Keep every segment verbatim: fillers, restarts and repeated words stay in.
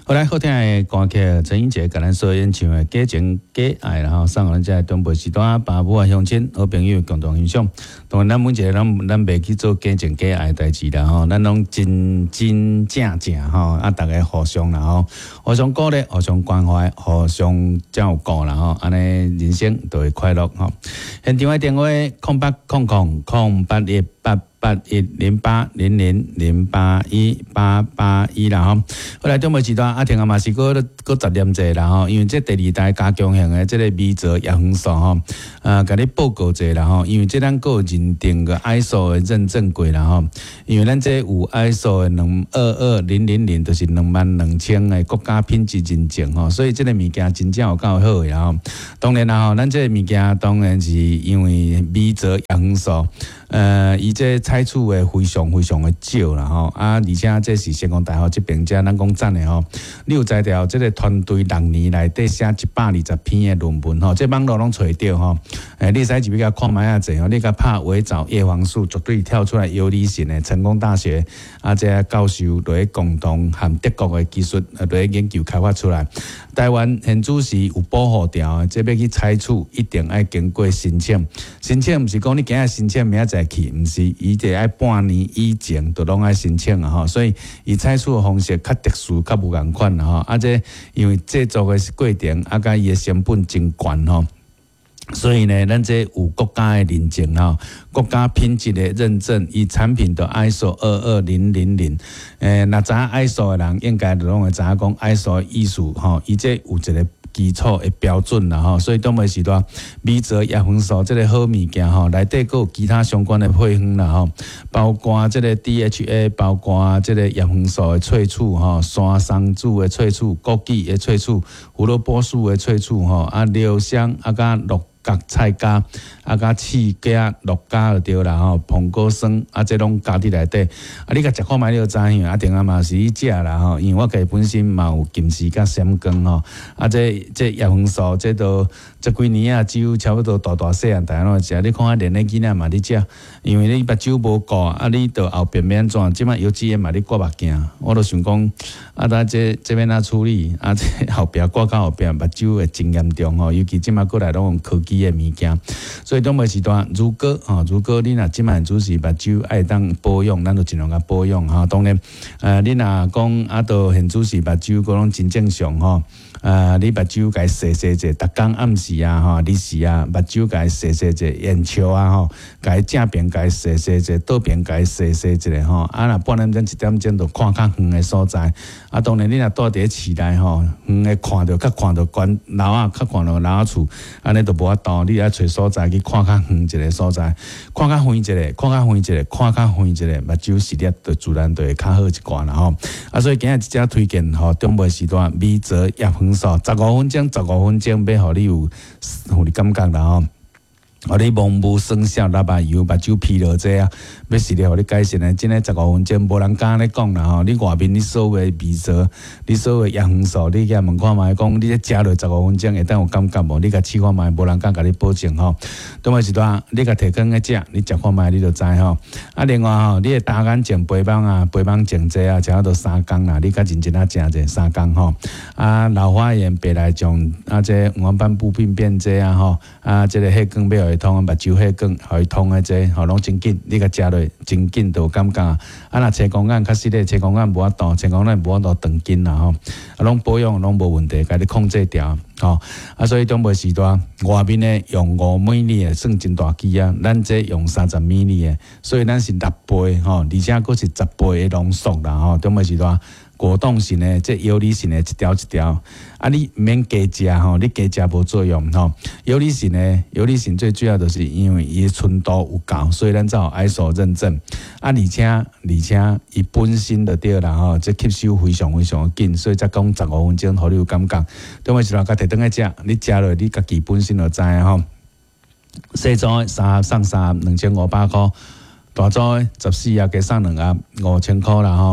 后来好听的歌曲，陈英杰甲咱所演唱的《假情假爱》，然后送互咱这中部时段爸母啊、乡亲、好朋友共同欣赏。当然，咱每一个咱咱袂去做假情假爱的代志啦吼，咱拢真真正正吼，啊，大家互相啦吼，互相鼓励、互相关怀、互相照顾啦吼，安尼人生就会快乐吼。现场的电话：空八空空空八一八。八一零八零零零八一八八一啦吼，后来中部时段啊，听啊嘛是搁搁十点者啦吼，因为这第二代加强型的这个微泽叶黄素吼，啊，甲你报告者啦吼，因为这咱个认定个 I S O 的认证过啦吼，因为咱这有 I S O 的两二二零零零，就是两万两千个国家品质认证吼，所以这个物件真正有够好啦吼。当然啦吼，咱这个物件当然是因为微泽叶黄素。呃，伊这采取的非常非常的少啦吼，啊，而且这是成功大学这边遮咱讲赞的吼。你有知条这个团队六年内底写一百二十篇的论文吼，这网络拢找到吼。诶，你使入去甲看卖啊者吼，你甲拍伪造叶黄素，绝对跳出来有理性的成功大学啊，这教授落去共同含德国的技术落去研究开发出来。台湾现主是有保护条的，这要去采取一定要经过申请，申请毋是讲你今日申请明仔载去，毋是，伊得爱半年以前都拢爱申请啊吼，所以伊采取的方式较特殊、较无共款啦吼。啊，这因为制作的过程啊，甲伊的成本真悬吼。所以呢，咱这有国家的认证吼，国家品质的认证，伊产品的 I S O 二二零零零，诶，若知影 I S O 的人应该都拢会知影讲 I S O 的意思吼，伊这有一个基础的标准啦吼，所以当袂时段微泽叶黄素这个好物件吼，内底佫有其他相关的配方啦吼，包括这个 D H A， 包括这个叶黄素的萃取吼，山桑子的萃取，枸杞的萃取，胡萝卜素的萃取吼，啊，留香啊，甲鹿角菜苷啊，甲刺苷、鹿角就对啦吼，苹果酸啊，这拢加伫内底。啊，你甲食看卖你就知影，啊，定啊嘛是去食啦吼，因为我家己本身嘛有近视甲闪光吼，啊，这这叶黄素这都这几年啊，只有差不多大大细汉大家拢食。你看下连个囡仔嘛你食，因为你目睭无顾啊，你到后边免怎？即摆有脂炎嘛，你刮目镜，我都想讲啊，咱这这边哪处理啊？这后边刮到后边目睭会真严重吼，尤其即摆过来拢用科技的物件，所以当袂时段，如果吼，如果你若即摆主是目睭爱当保养，咱就尽量甲保养吼。当然，呃，你若讲啊，到现主是目睭个拢真正常吼。啊，你目睭甲伊洗洗者，逐工暗时啊吼，日时啊，目睭甲伊洗洗者，眼球啊吼，甲伊正边甲伊洗洗者，倒边甲伊洗洗者吼。啊，若半点钟、一点钟，就看较远的所在。啊，当然你若住伫市内吼，远的看着较看着悬楼啊，较看着楼仔厝，安尼就无法度。你爱找所在去看较远一个所在，看较远一个，看较远一个，看较远一个，目睭视力就自然就会较好一寡啦吼。啊，所以今日即只推荐吼，中午时段微泽叶黄素十五分钟，十五分钟要互你有，互你感觉啦吼。互你盲目生效，喇叭油、目睭疲劳者啊，要视力互你改善的，真诶十五分钟无人敢安尼讲啦吼。你外面你所有诶微泽，你所有诶叶黄素，你甲问看觅，讲你咧食落十五分钟会当有感觉无？你甲试看觅，无人敢甲你保证吼。当下一段，你甲摕羹去食，你食看觅，你就知吼。啊，另外吼，你诶大眼睛、肥蠓啊、肥蠓症者啊，食到三工啦，你较认真啊食者三工吼。啊，老花眼、白内障啊，这黄斑部病变者啊吼，啊，这个血管要会通，目睭血管互伊通诶，这吼拢真紧，你甲食落真紧就有感觉啊。啊，若青光眼较实咧，青光眼无法度，青光眼无法度长紧啦吼。啊，拢保养拢无问题，甲你控制掉吼。啊，所以中午时段外面咧用五米里诶算真大机啊，咱这用三十米里诶，所以咱是六倍吼，而且佫是十倍诶浓缩啦吼。中午时段。果冻型的，这有理型的，一条一条，啊，你唔免加食吼，你加食无作用吼。有理型的，有理型最主要就是因为伊纯度有够，所以咱才有 I S O 认证。啊，而且而且伊本身就对啦吼，这吸收非常非常紧，所以才讲十五分钟，互你有感觉。等下时阵甲摕转去食，你食落你家己本身就知吼。细组三盒送三盒两千五百块，大组十四盒加送两盒五千块啦吼。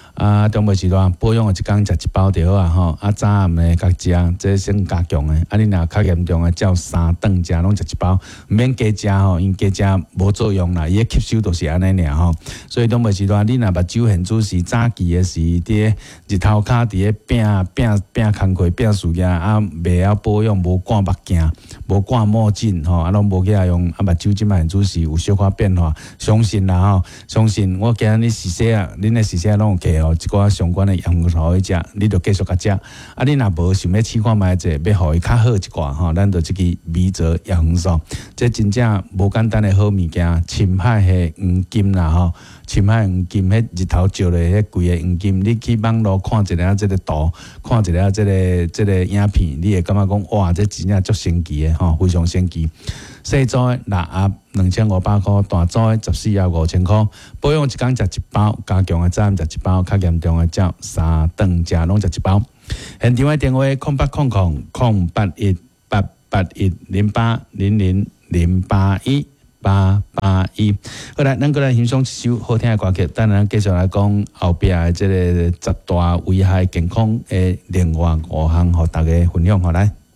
啊，中袂时段保养一工食一包就好啊吼，啊早暗呢甲食，这算加强的。啊，你若较严重的，照三顿食，拢食一包，毋免加食吼，因加食无作用啦，伊吸收都是安尼尔吼。所以中袂时段，你若目睭现主是早期的时，伫咧日头骹伫咧拼拼拼工课拼事业，啊袂晓保养，无挂目镜，无挂墨镜吼，啊拢无去用，啊目睭即摆现主是有小可变化，相信啦吼，相信我今日你视线啊，恁的视线拢有去吼。一寡相关的养素去食，你就继续甲食。啊，你若无想要试看觅者，要互伊较好一寡吼，咱就即支米泽养素，这真正无简单的好物件。深海的黄金啦吼，深海黄金迄日头照咧迄贵的黄金，你去网络看一下即个图，看一下即个即个影片，你会感觉讲哇，这真正足神奇的吼，非常神奇。细组的六盒两千五百块，大组的十四盒五千块。保养一工食一包，加强的早暗食一包，较严重的照三顿食拢食一包。现场的电话空八空空空八一八八一零八零零零八一八八一。好来，咱过来欣赏一首好听的歌曲，等咱继续来讲后壁的这个十大危害健康的另外五项，互大家分享。好来。